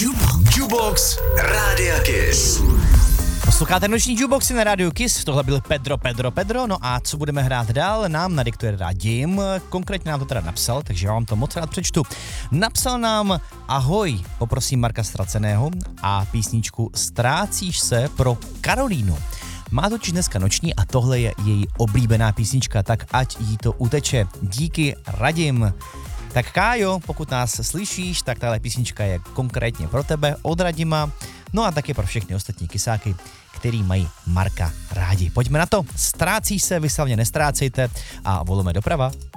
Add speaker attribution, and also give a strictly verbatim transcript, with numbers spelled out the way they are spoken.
Speaker 1: Jukebox Rádia Kiss.
Speaker 2: Posloucháte noční jukeboxy na rádiu Kiss, tohle byl Pedro, Pedro, Pedro, no a co budeme hrát dál, nám nadiktuje Radim, konkrétně nám to teda napsal, takže já vám to moc rád přečtu. Napsal nám: ahoj, poprosím Marka Ztraceného a písničku Ztrácíš se pro Karolínu. Má totiž dneska noční a tohle je její oblíbená písnička, tak ať jí to uteče. Díky, Radim. Tak Kájo, pokud nás slyšíš, tak tahle písnička je konkrétně pro tebe od Radima, no a taky pro všechny ostatní kysáky, který mají Marka rádi. Pojďme na to, ztrácíš se, vy se hlavně nestrácejte a volujeme doprava.